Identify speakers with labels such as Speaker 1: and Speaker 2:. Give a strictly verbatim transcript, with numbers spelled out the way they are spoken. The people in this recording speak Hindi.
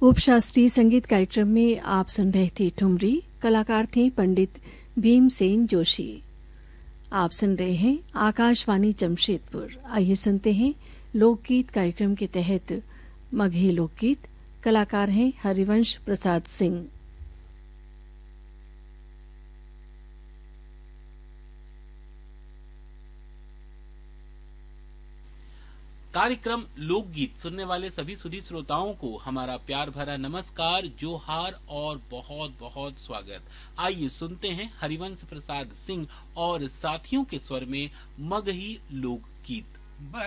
Speaker 1: उपशास्त्रीय संगीत कार्यक्रम में आप सुन रहे थे ठुमरी। कलाकार थे पंडित भीमसेन जोशी। आप सुन रहे हैं आकाशवाणी जमशेदपुर। आइए सुनते हैं लोकगीत कार्यक्रम के तहत मगही लोकगीत। कलाकार हैं हरिवंश प्रसाद सिंह।
Speaker 2: कार्यक्रम लोकगीत सुनने वाले सभी सुधी श्रोताओं को हमारा प्यार भरा नमस्कार, जोहार और बहुत बहुत स्वागत। आइए सुनते हैं हरिवंश प्रसाद सिंह और साथियों के स्वर में मगही लोकगीत।